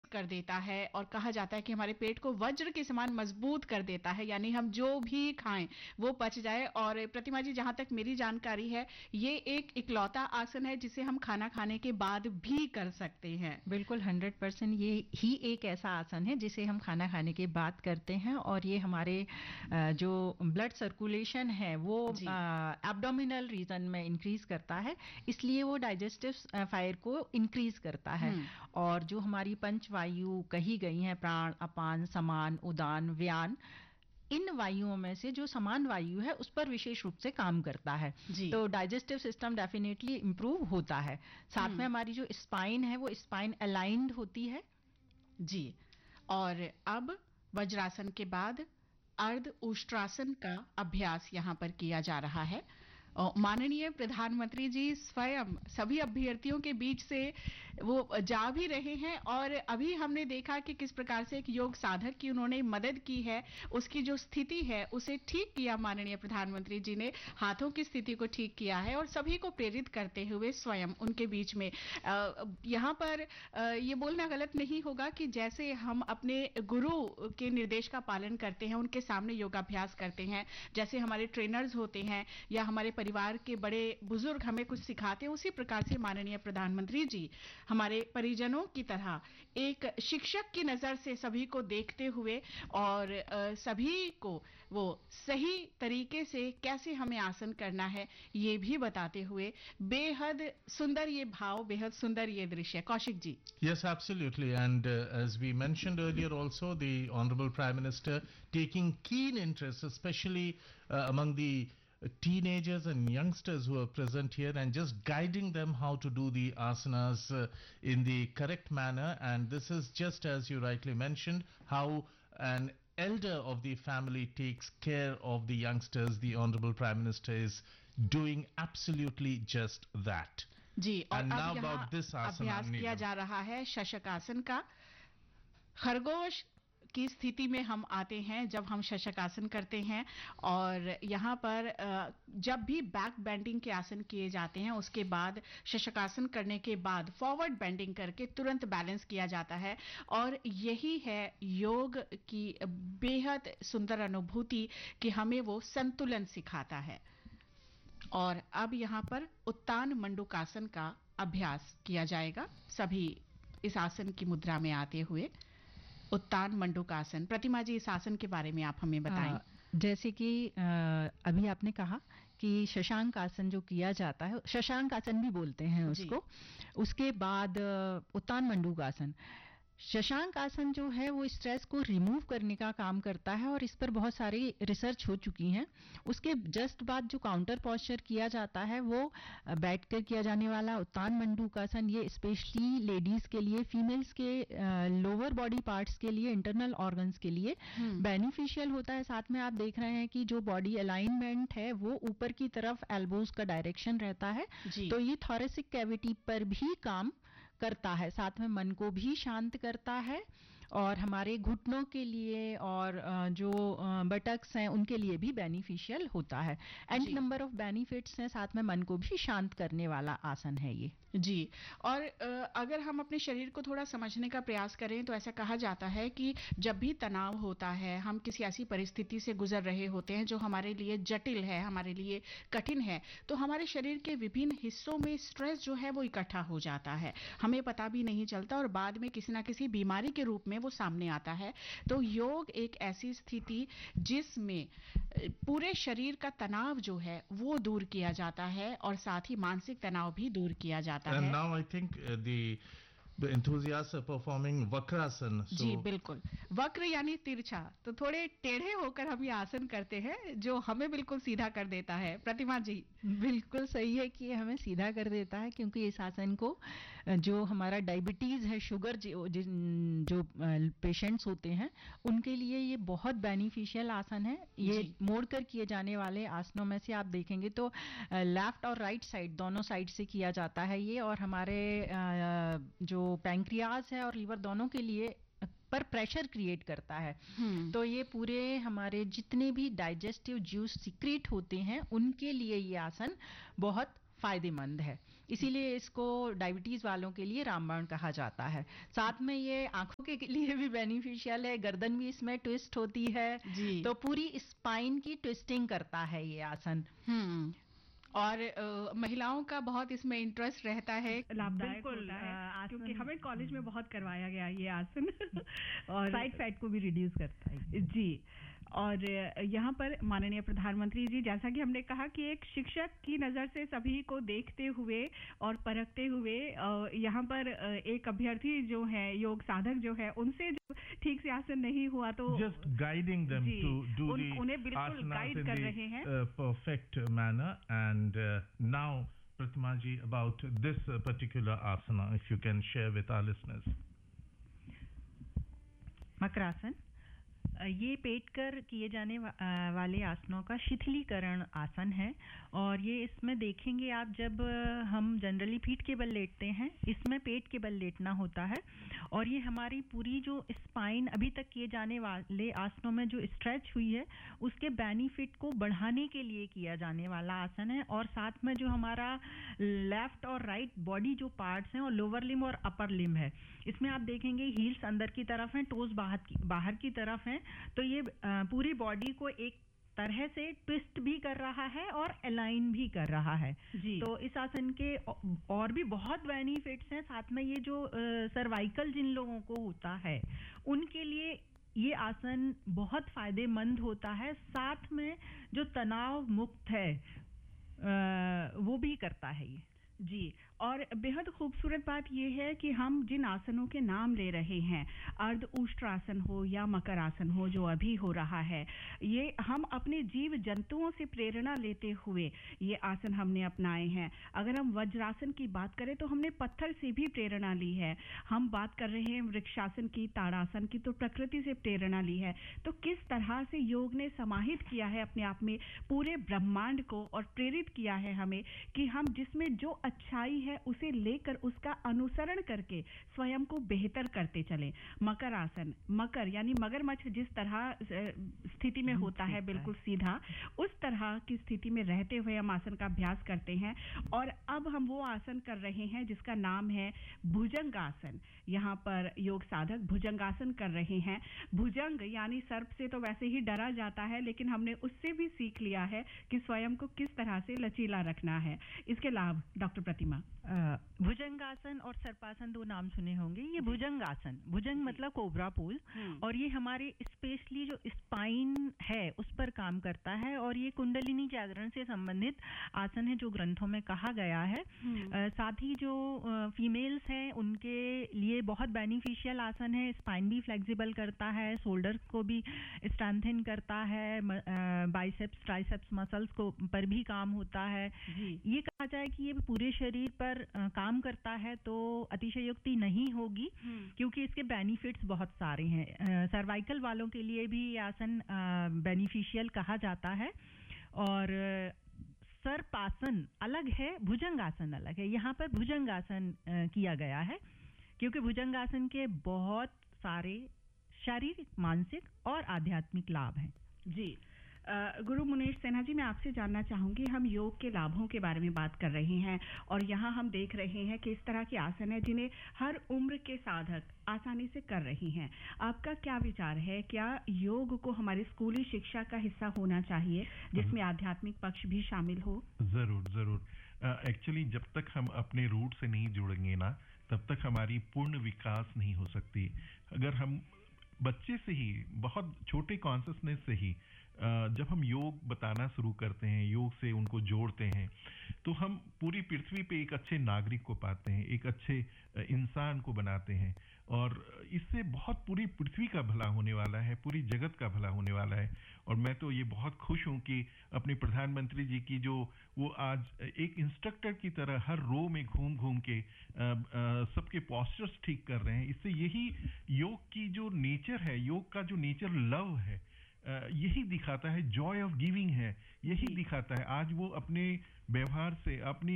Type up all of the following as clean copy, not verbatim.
कर देता है और कहा जाता है कि हमारे पेट को वज्र के समान मजबूत कर देता है, यानी हम जो भी खाएं वो पच जाए। और प्रतिमा जी, जहां तक मेरी जानकारी है, ये एक इकलौता आसन है जिसे हम खाना खाने के बाद भी कर सकते हैं। बिल्कुल 100% ये ही एक ऐसा आसन है जिसे हम खाना खाने के बाद करते हैं, और ये हमारे जो ब्लड सर्कुलेशन है वो एब्डोमिनल रीजन में इंक्रीज करता है, इसलिए वो डाइजेस्टिव फायर को इंक्रीज करता है। और जो हमारी पंच वायु कही गई हैं, प्राण, अपान, समान, उदान, व्यान, इन वायुओं में से जो समान वायु है उस पर विशेष रूप से काम करता है, तो डाइजेस्टिव सिस्टम डेफिनेटली इंप्रूव होता है। साथ में हमारी जो स्पाइन है वो स्पाइन अलाइंड होती है। जी, और अब वज्रासन के बाद अर्ध उष्ट्रासन का अभ्यास यहां पर किया जा रहा है। माननीय प्रधानमंत्री जी स्वयं सभी अभ्यर्थियों के बीच से वो जा भी रहे हैं, और अभी हमने देखा कि किस प्रकार से एक योग साधक की उन्होंने मदद की है, उसकी जो स्थिति है उसे ठीक किया माननीय प्रधानमंत्री जी ने, हाथों की स्थिति को ठीक किया है, और सभी को प्रेरित करते हुए स्वयं उनके बीच में यहाँ पर ये बोलना गलत नहीं होगा कि जैसे हम अपने गुरु के निर्देश का पालन करते हैं, उनके सामने योगाभ्यास करते हैं, जैसे हमारे ट्रेनर्स होते हैं या हमारे परिवार के बड़े बुजुर्ग हमें कुछ सिखाते हैं, उसी प्रकार से माननीय प्रधानमंत्री जी हमारे परिजनों की तरह एक शिक्षक की नजर से सभी को देखते हुए और सभी को वो सही तरीके से कैसे हमें आसन करना है ये भी बताते हुए बेहद सुंदर ये भाव, बेहद सुंदर ये दृश्य। Kaushik ji. Yes, absolutely. And as we mentioned earlier also, the Honorable Prime Minister taking keen interest, especially among the teenagers and youngsters who are present here, and just guiding them how to do the asanas in the correct manner. And this is just as you rightly mentioned, how an elder of the family takes care of the youngsters. The Honorable Prime Minister is doing absolutely just that. जी, और And now अब about this asana, अभ्यास किया जा रहा है शशकासन का। खरगोश की स्थिति में हम आते हैं जब हम शशकासन करते हैं, और यहाँ पर जब भी बैक बेंडिंग के आसन किए जाते हैं उसके बाद शशकासन करने के बाद फॉरवर्ड बेंडिंग करके तुरंत बैलेंस किया जाता है, और यही है योग की बेहद सुंदर अनुभूति कि हमें वो संतुलन सिखाता है। और अब यहाँ पर उत्तान मंडूकासन का अभ्यास किया जाएगा, सभी इस आसन की मुद्रा में आते हुए। उत्तान मंडूकासन, प्रतिमा जी इस आसन के बारे में आप हमें बताएं। जैसे कि अभी आपने कहा कि शशांक आसन जो किया जाता है, शशांक आसन भी बोलते हैं उसको, उसके बाद उत्तान मंडूकासन। शशांक आसन जो है वो स्ट्रेस को रिमूव करने का काम करता है, और इस पर बहुत सारी रिसर्च हो चुकी हैं। उसके जस्ट बाद जो काउंटर पोस्चर किया जाता है वो बैठकर किया जाने वाला उत्तान मंडूकासन, ये स्पेशली लेडीज के लिए, फीमेल्स के लोअर बॉडी पार्ट्स के लिए, इंटरनल ऑर्गन्स के लिए बेनिफिशियल होता है। साथ में आप देख रहे हैं कि जो बॉडी अलाइनमेंट है वो ऊपर की तरफ एल्बोज का डायरेक्शन रहता है, तो ये थोरेसिक कैविटी पर भी काम करता है, साथ में मन को भी शांत करता है, और हमारे घुटनों के लिए और जो बटक्स हैं उनके लिए भी बेनिफिशियल होता है। एंड नंबर ऑफ बेनिफिट्स हैं, साथ में मन को भी शांत करने वाला आसन है ये। जी, और अगर हम अपने शरीर को थोड़ा समझने का प्रयास करें तो ऐसा कहा जाता है कि जब भी तनाव होता है, हम किसी ऐसी परिस्थिति से गुजर रहे होते हैं जो हमारे लिए जटिल है, हमारे लिए कठिन है, तो हमारे शरीर के विभिन्न हिस्सों में स्ट्रेस जो है वो इकट्ठा हो जाता है, हमें पता भी नहीं चलता, और बाद में किसी ना किसी बीमारी के रूप में वो सामने आता है। तो योग एक ऐसी स्थिति जिसमें पूरे शरीर का तनाव जो है वो दूर किया जाता है, और साथ ही मानसिक तनाव भी दूर किया जाता है। And now I think the enthusiasts are performing Vakrasana. जी बिल्कुल, वक्र यानी तिरछा, तो थोड़े टेढ़े होकर हम ये आसन करते हैं जो हमें बिल्कुल सीधा कर देता है। प्रतिमा जी। बिल्कुल सही है कि हमें सीधा कर देता है, क्योंकि इस आसन को जो हमारा डायबिटीज है, शुगर जो पेशेंट्स होते हैं उनके लिए ये बहुत बेनिफिशियल आसन है। ये मोड़कर किए जाने वाले आसनों में से आप देखेंगे तो लेफ्ट और राइट साइड दोनों साइड से किया जाता है ये, और हमारे जो पैंक्रियाज है और लीवर दोनों के लिए पर प्रेशर क्रिएट करता है। तो ये पूरे हमारे जितने भी डाइजेस्टिव जूस सीक्रेट होते हैं उनके लिए ये आसन बहुत फायदेमंद है, इसीलिए इसको डायबिटीज वालों के लिए रामबाण कहा जाता है। साथ में ये आंखों के लिए भी बेनिफिशियल है, गर्दन भी इसमें ट्विस्ट होती है, तो पूरी स्पाइन की ट्विस्टिंग करता है ये आसन। और महिलाओं का बहुत इसमें इंटरेस्ट रहता है, लाभदायक होता है, क्योंकि हमें कॉलेज में बहुत करवाया गया ये आसन और साइड फैट को भी रिड्यूस करता है। जी, और यहाँ पर माननीय प्रधानमंत्री जी, जैसा कि हमने कहा कि एक शिक्षक की नज़र से सभी को देखते हुए और परखते हुए यहाँ पर एक अभ्यर्थी जो है, योग साधक जो है, उनसे जो ठीक से आसन नहीं हुआ तो just guiding them to do उन्हें the बिल्कुल गाइड कर रहे हैं perfect manner. And now Pratima ji, about this particular asana, if you can share with our listeners. Makarasana ये पेट कर किए जाने वाले आसनों का शिथिलीकरण आसन है, और ये इसमें देखेंगे आप, जब हम जनरली पीठ के बल लेटते हैं, इसमें पेट के बल लेटना होता है, और ये हमारी पूरी जो स्पाइन अभी तक किए जाने वाले आसनों में जो स्ट्रेच हुई है उसके बेनिफिट को बढ़ाने के लिए किया जाने वाला आसन है। और साथ में जो हमारा लेफ्ट और राइट बॉडी जो पार्ट्स हैं, और लोअर लिम्ब और अपर लिम्ब है, इसमें आप देखेंगे हील्स अंदर की तरफ हैं, टोज बाहर की तरफ हैं, तो ये पूरी बॉडी को एक तरह से ट्विस्ट भी कर रहा है और अलाइन भी कर रहा है जी। तो इस आसन के और भी बहुत बेनिफिट्स हैं। साथ में ये जो सर्वाइकल जिन लोगों को होता है उनके लिए ये आसन बहुत फायदेमंद होता है। साथ में जो तनाव मुक्त है वो भी करता है ये जी। और बेहद खूबसूरत बात यह है कि हम जिन आसनों के नाम ले रहे हैं, अर्ध उष्ट्रासन हो या मकर आसन हो जो अभी हो रहा है, ये हम अपने जीव जंतुओं से प्रेरणा लेते हुए ये आसन हमने अपनाए हैं। अगर हम वज्रासन की बात करें तो हमने पत्थर से भी प्रेरणा ली है। हम बात कर रहे हैं वृक्षासन की, ताड़ासन की, तो प्रकृति से प्रेरणा ली है। तो किस तरह से योग ने समाहित किया है अपने आप में पूरे ब्रह्मांड को और प्रेरित किया है हमें कि हम जिसमें जो अच्छाई है उसे लेकर उसका अनुसरण करके स्वयं को बेहतर करते चले। मकर आसन, मकर यानी मगरमच्छ जिस तरह स्थिति में होता है बिल्कुल सीधा, उस तरह की स्थिति में रहते हुए हम आसन का अभ्यास करते हैं। और अब हम वो आसन कर रहे हैं जिसका नाम है भुजंगासन। यहाँ पर योग साधक भुजंगासन कर रहे हैं। भुजंग यानी सर्प से तो वैसे ही डरा जाता है, लेकिन हमने उससे भी सीख लिया है कि स्वयं को किस तरह से लचीला रखना है। इसके लाभ डॉक्टर प्रतिमा। भुजंगासन और सर्पासन दो नाम सुने होंगे। ये भुजंगासन, भुजंग मतलब कोबरा पोज, और ये हमारे स्पेशली जो स्पाइन है उस पर काम करता है, और ये कुंडलिनी जागरण से संबंधित आसन है जो ग्रंथों में कहा गया है। साथ ही जो फीमेल्स हैं उनके लिए बहुत बेनिफिशियल आसन है। स्पाइन भी फ्लेक्सिबल करता है, शोल्डर्स को भी स्ट्रेंथन करता है, बाइसेप्स ट्राइसेप्स मसल्स को पर भी काम होता है। ये कहा जाए कि ये पूरे शरीर पर काम करता है तो अतिशयोक्ति नहीं होगी, क्योंकि इसके बेनिफिट्स बहुत सारे हैं। सर्वाइकल वालों के लिए भी ये आसन बेनिफिशियल कहा जाता है। और सर्पासन अलग है, भुजंगासन अलग है। यहाँ पर भुजंगासन किया गया है क्योंकि भुजंगासन के बहुत सारे शारीरिक, मानसिक और आध्यात्मिक लाभ हैं जी। गुरु मुनीश सिन्हा जी, मैं आपसे जानना चाहूंगी, हम योग के लाभों के बारे में बात कर रहे हैं और यहाँ हम देख रहे हैं कि इस तरह के आसन है जिन्हें हर उम्र के साधक आसानी से कर रही हैं। आपका क्या विचार है, क्या योग को हमारी स्कूली शिक्षा का हिस्सा होना चाहिए जिसमें आध्यात्मिक पक्ष भी शामिल हो? जरूर जरूर। एक्चुअली जब तक हम अपने रूट से नहीं जुड़ेंगे ना, तब तक हमारी पूर्ण विकास नहीं हो सकती। अगर हम बच्चे से ही, बहुत छोटे कॉन्शियसनेस से ही जब हम योग बताना शुरू करते हैं, योग से उनको जोड़ते हैं, तो हम पूरी पृथ्वी पे एक अच्छे नागरिक को पाते हैं, एक अच्छे इंसान को बनाते हैं, और इससे बहुत पूरी पृथ्वी का भला होने वाला है, पूरी जगत का भला होने वाला है। और मैं तो ये बहुत खुश हूँ कि अपने प्रधानमंत्री जी की जो वो आज एक इंस्ट्रक्टर की तरह हर रो में घूम घूम के सबके पोस्चर्स ठीक कर रहे हैं। इससे यही योग की जो नेचर है, योग का जो नेचर लव है, यही दिखाता है, जॉय ऑफ गिविंग है, यही दिखाता है। आज वो अपने व्यवहार से, अपनी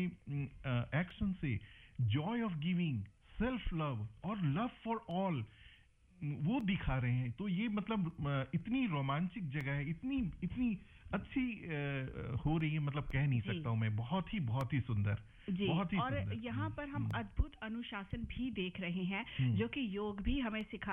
एक्शन से Joy of giving, self love और लव फॉर ऑल वो दिखा रहे हैं। तो ये मतलब इतनी रोमांचक जगह है, इतनी अच्छी हो रही है, मतलब कह नहीं सकता हूँ मैं। बहुत ही सुंदर जी। बहुत ही और सुंदर। यहाँ पर हम अद्भुत अनुशासन भी देख रहे हैं, जो कि योग भी हमें सिखा